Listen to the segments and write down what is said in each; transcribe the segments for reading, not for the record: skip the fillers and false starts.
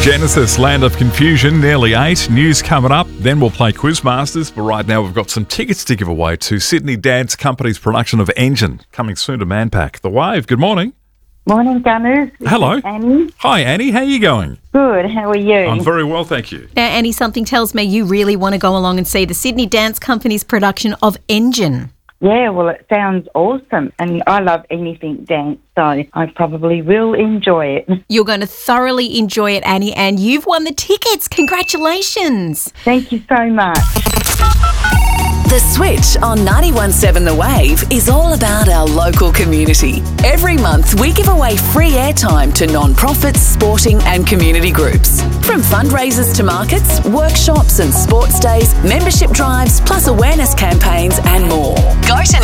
Genesis, Land of Confusion, nearly 8. News coming up. Then we'll play Quizmasters. But right now we've got some tickets to give away to Sydney Dance Company's production of Engine, coming soon to Manpack. The Wave, good morning. Morning, Gunners. Hello. Annie. Hi, Annie. How are you going? Good. How are you? I'm very well, thank you. Now, Annie, something tells me you really want to go along and see the Sydney Dance Company's production of Engine. Yeah, well, it sounds awesome. And I love anything dance, so I probably will enjoy it. You're going to thoroughly enjoy it, Annie, and you've won the tickets. Congratulations. Thank you so much. The Switch on 91.7 The Wave is all about our local community. Every month we give away free airtime to non-profits, sporting and community groups. From fundraisers to markets, workshops and sports days, membership drives, plus awareness campaigns and more. Go to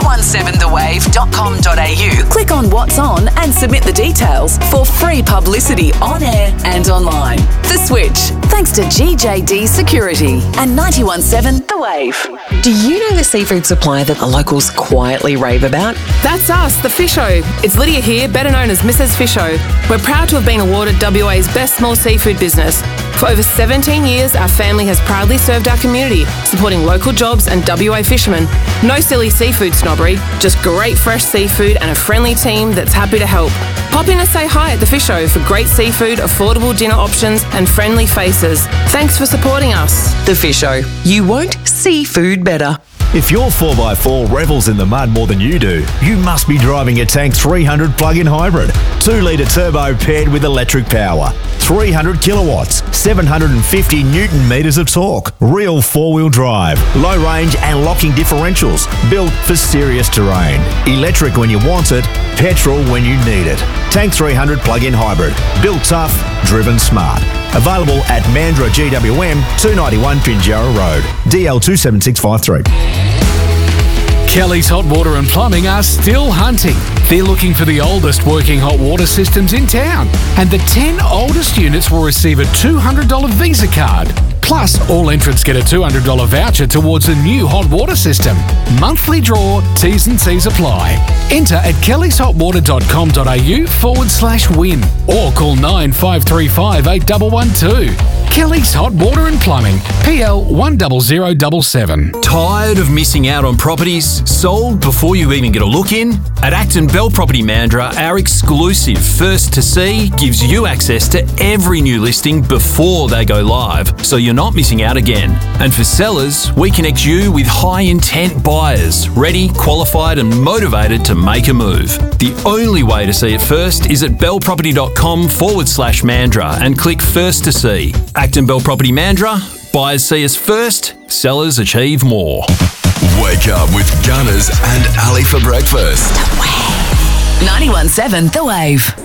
917thewave.com.au, click on What's On and submit the details for free publicity on air and online. The Switch, thanks to GJD Security and 91.7 The Wave. Do you know the seafood supplier that the locals quietly rave about? That's us, the Fisho. It's Lydia here, better known as Mrs. Fisho. We're proud to have been awarded WA's Best Small Seafood Business. For over 17 years, our family has proudly served our community, supporting local jobs and WA fishermen. No silly seafood snobbery, just great fresh seafood and a friendly team that's happy to help. Pop in and say hi at the Fisho for great seafood, affordable dinner options and friendly faces. Thanks for supporting us. The Fisho. You won't see food better. If your 4x4 revels in the mud more than you do, you must be driving a Tank 300 plug-in hybrid. 2-litre turbo paired with electric power. 300 kilowatts, 750 newton metres of torque. Real four-wheel drive, low range and locking differentials. Built for serious terrain. Electric when you want it, petrol when you need it. Tank 300 plug-in hybrid. Built tough, driven smart. Available at Mandurah GWM, 291 Pinjarra Road. DL 27653. Kelly's Hot Water and Plumbing are still hunting. They're looking for the oldest working hot water systems in town. And the 10 oldest units will receive a $200 Visa card. Plus, all entrants get a $200 voucher towards a new hot water system. Monthly draw, T's and C's apply. Enter at kellysHotWater.com.au/win or call 9535 8112. Kelly's Hot Water and Plumbing, PL 10077. Tired of missing out on properties sold before you even get a look in? At Acton Bell Property Mandurah, our exclusive First to See gives you access to every new listing before they go live, so you're not missing out again. And for sellers, we connect you with high-intent buyers, ready, qualified and motivated to make a move. The only way to see it first is at bellproperty.com/Mandurah and click First to See. Acton Bell Property Mandurah, buyers see us first, sellers achieve more. Wake up with Gunners and Ali for breakfast. The Wave. 91.7 The Wave.